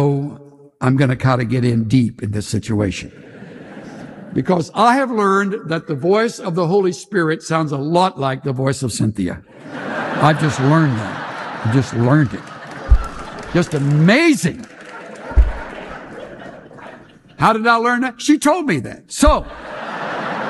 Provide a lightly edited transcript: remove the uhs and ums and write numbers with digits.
I'm going to kind of get in deep in this situation. Because I have learned that the voice of the Holy Spirit sounds a lot like the voice of Cynthia. I've just learned that. I just learned it. Just amazing. How did I learn that? She told me that. So,